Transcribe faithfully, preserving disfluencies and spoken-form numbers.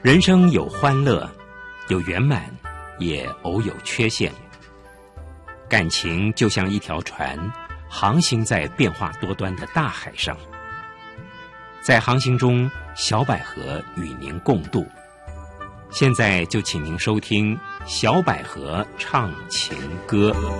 人生有欢乐，有圆满，也偶有缺陷。感情就像一条船，航行在变化多端的大海上。在航行中，小百合与您共度。现在就请您收听小百合唱情歌。